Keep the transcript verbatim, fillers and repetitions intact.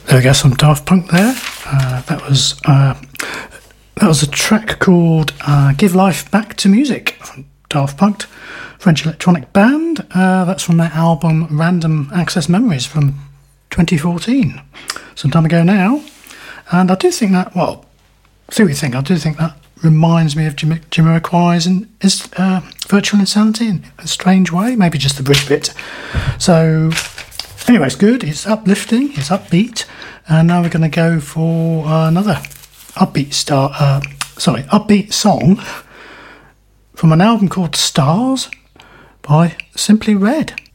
There we go, some Daft Punk there. Uh, that was uh, that was a track called uh, "Give Life Back to Music" from Daft Punk, French electronic band. Uh, that's from their album Random Access Memories from twenty fourteen, some time ago now. And I do think that, well, see what you think. I do think that reminds me of Jim- Jamiroquai's in, is, uh, Virtual Insanity in a strange way, maybe just the bridge bit. So. Anyway, it's good, it's uplifting, it's upbeat, and now we're going to go for uh, another upbeat star, uh, sorry, upbeat song from an album called Stars by Simply Red.